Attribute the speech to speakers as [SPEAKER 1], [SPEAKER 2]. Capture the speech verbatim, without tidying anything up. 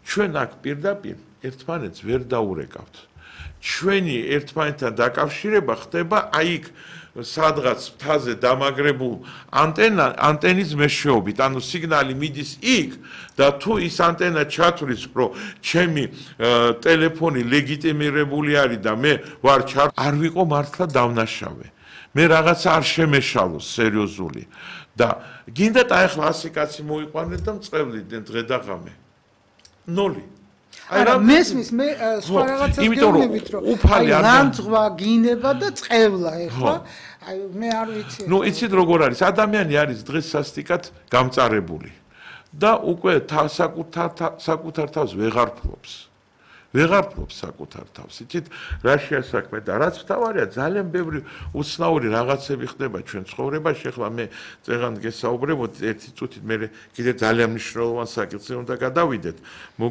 [SPEAKER 1] ჩვენ აქ პირდაპირ ერთმანეთს ვერ დაურეკავთ. ჩვენი ერთმანეთთან დაკავშირება ხდება აი იქ სადღაც მთაზე დამაგრებულ ანტენა ანტენის მეშვეობით, ანუ სიგნალი მიდის იქ და თუ ის ანტენა ჩათვლის, რომ ჩემი ტელეფონი ლეგიტიმირებული არის და მე ვარ ჩარ არ ვიყო მართლა დავნაშავე. მე რაღაცა არ შემეშალოს სერიოზული და გინდათ აი ახლა ასი კაცი მოიყვანეთ და მწყევლიდნენ დღე და ღამე. ნოლი.
[SPEAKER 2] არა მესმის მე სხვა რაღაცას გეუბნებით რომ აი ლანძღვა გინება და წყევლა ეხლა აი მე არ ვიცი
[SPEAKER 1] ნუ იცით როგორ არის ადამიანი არის დღეს სასტიკად გამწარებული და უკვე საკუთარ საკუთარ თავს ვეღარ ფლობს ვეღარ ფლობს საკუთარ თავს იცით რა შეასაქმე და რაც მთავარია ძალიან ბევრი უცნაური რაღაცები ხდება ჩვენ ცხოვრებაში ეხლა მე წეღან გესაუბრებოდი ერთი წუთით მე კიდე ძალიან მნიშვნელოვან საკითხზე უნდა გადავიდეთ